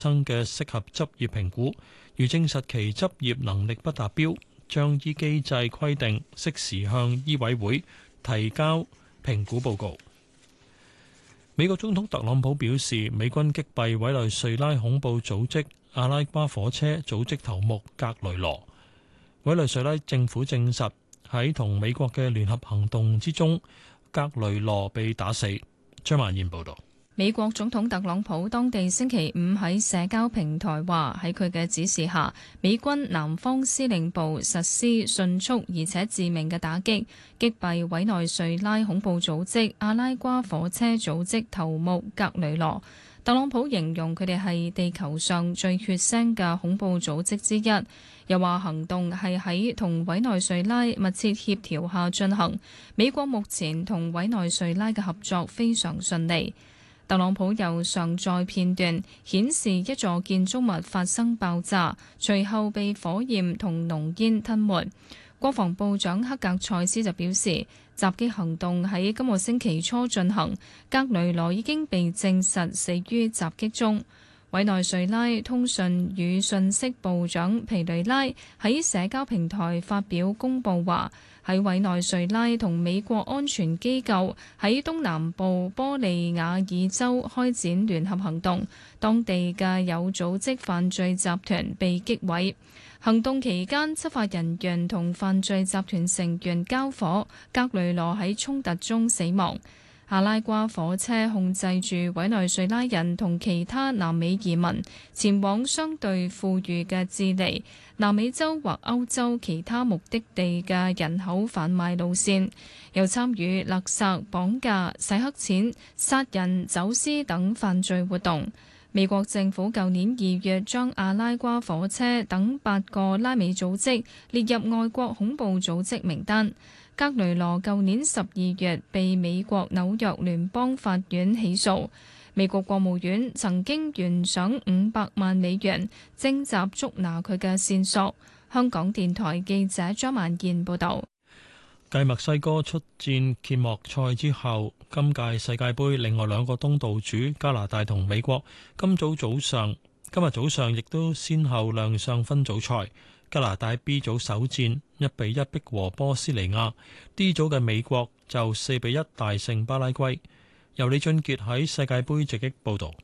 生嘅適合執業評估，如證實其執業能力不達標，將依機制規定適時向醫委會提交評估報告。美國總統特朗普表示，美軍擊斃委內瑞拉恐怖組織阿拉瓜火車組織頭目格雷羅。委內瑞拉政府證實喺同美國嘅聯合行動之中，格雷羅被打死。張曼燕報導。 美國總統特朗普當地星期五喺社交平台話，喺佢嘅指示下，美軍南方司令部實施迅速而且致命嘅打擊，擊斃委內瑞拉恐怖組織阿拉瓜火車組織頭目格雷羅。特朗普形容佢哋係地球上最血腥嘅恐怖組織之一，又話行動係喺同委內瑞拉密切協調下進行。美國目前同委內瑞拉嘅合作非常順利。特朗普又上載片段，顯示一座建築物發生爆炸，隨後被火焰同濃煙吞沒。國防部長克格塞斯就表示，襲擊行動喺今個星期初進行，格雷羅已經被證實死於襲擊中。委內瑞拉通訊與信息部長皮雷拉喺社交平台發表公佈話，喺委內瑞拉同美國安全機構喺東南部波利瓦爾州開展聯合行動，當地嘅有組織犯罪集團被擊毀。行動期間，執法人員同犯罪集團成員交火，格雷羅喺衝突中死亡。阿拉瓜火車控制住委內瑞拉人同其他南美移民前往相對富裕嘅智利、南美洲或歐洲其他目的地嘅人口販賣路線，又參與勒索、綁架、洗黑錢、殺人、走私等犯罪活動。美國政府舊年2月將阿拉瓜火車等8個拉美組織列入外國恐怖組織名單。格雷羅舊年12月被美國紐約聯邦法院起訴。美國國務院曾經懸賞500萬美元徵集捉拿佢嘅線索。香港電台記者張曼燕報導。 繼墨西哥出戰揭幕賽之後，今屆世界盃另外2個東道主加拿大同美國今日早上亦都先後亮相分組賽。加拿大 B 組首戰1-1逼和波斯尼亞 ，D 組嘅美國就4-1大勝巴拉圭。由李俊傑喺世界盃直擊報導。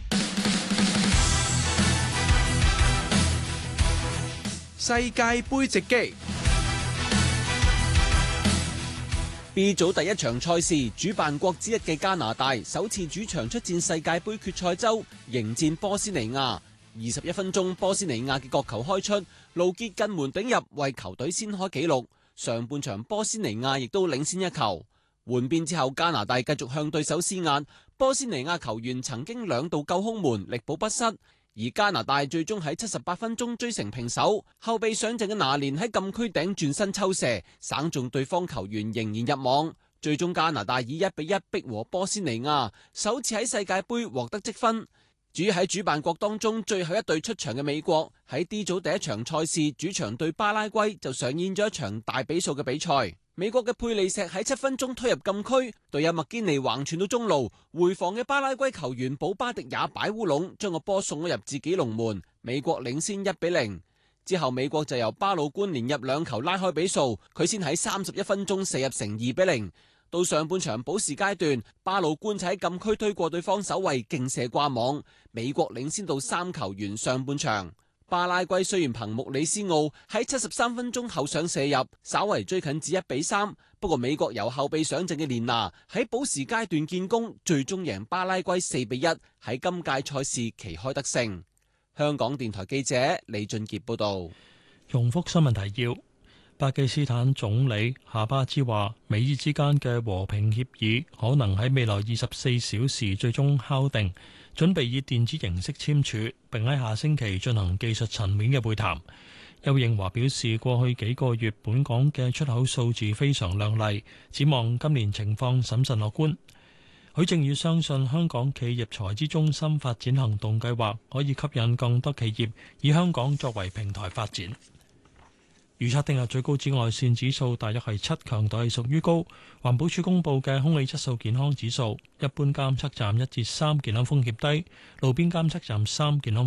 世界盃直擊 B 組第一場賽事，主辦國之一嘅加拿大首次主場出戰世界盃決賽周，迎戰波斯尼亞。21分鐘，波斯尼亞嘅角球開出，盧傑近門頂入，為球隊先開紀錄。上半場波斯尼亞亦都領先1球。換邊之後，加拿大繼續向對手施壓，波斯尼亞球員曾經2度救空門，力保不失。而加拿大最終喺78分鐘追成平手。後備上陣嘅拿連喺禁區頂轉身抽射，省中對方球員仍然入網。最終加拿大以1-1逼和波斯尼亞，首次喺世界盃獲得積分。至於喺主辦國當中最後一隊出場嘅美國，喺 D 組第一場賽事主場對巴拉圭就上演咗一場大比數嘅比賽。美國嘅佩利石喺7分鐘推入禁區，隊友麥堅尼橫傳到中路，回防嘅巴拉圭球員保巴迪也擺烏龍，將個波送咗入自己龍門，美國領先1-0。之後美國就由巴魯官連入2球拉開比數，佢先喺31分鐘射入成2-0。到上半場補時階段，巴魯官就喺禁區推過對方守衛，勁射掛網，美國領先到3球完上半場。巴拉圭雖然憑穆里斯奧喺73分鐘後上射入，稍為追近至1-3，不過美國由後備上陣嘅連拿喺補時階段建功，最終贏巴拉圭4-1，喺今屆賽事旗開得勝。香港電台記者李俊傑報道。 重複新聞提要。巴基斯坦總理夏巴茲話，美伊之間嘅和平協議可能喺未來24小時最終敲定，準備以電子形式簽署，並喺下星期進行技術層面嘅會談。邱應華表示，過去幾個月本港嘅出口數字非常亮麗，展望今年情況審慎樂觀。許正宇相信香港企業財資中心發展行動計劃可以吸引更多企業以香港作為平台發展。 預測聽日最高紫外線指數大約係7，強度係屬於高。環保署公布嘅空氣質素健康指數，一般監測站1至3，健康風險低；路邊監測站3，健康